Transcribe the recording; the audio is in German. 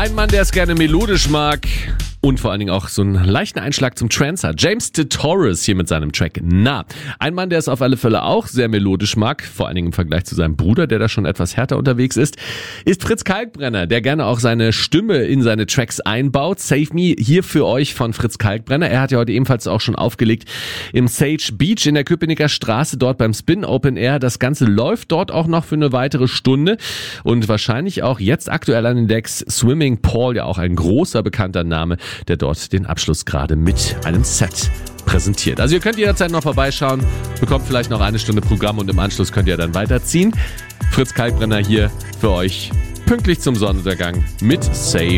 Ein Mann, der es gerne melodisch mag und vor allen Dingen auch so einen leichten Einschlag zum Trance hat. James DeTorres hier mit seinem Track Na. Ein Mann, der es auf alle Fälle auch sehr melodisch mag, vor allen Dingen im Vergleich zu seinem Bruder, der da schon etwas härter unterwegs ist Fritz Kalkbrenner, der gerne auch seine Stimme in seine Tracks einbaut. Save Me hier für euch von Fritz Kalkbrenner. Er hat ja heute ebenfalls auch schon aufgelegt im Sage Beach in der Köpenicker Straße, dort beim Spin Open Air. Das Ganze läuft dort auch noch für eine weitere Stunde und wahrscheinlich auch jetzt aktuell an den Decks Swimming Paul, ja auch ein großer bekannter Name, der dort den Abschluss gerade mit einem Set präsentiert. Also ihr könnt jederzeit noch vorbeischauen, bekommt vielleicht noch eine Stunde Programm und im Anschluss könnt ihr dann weiterziehen. Fritz Kalkbrenner hier für euch pünktlich zum Sonnenuntergang mit Save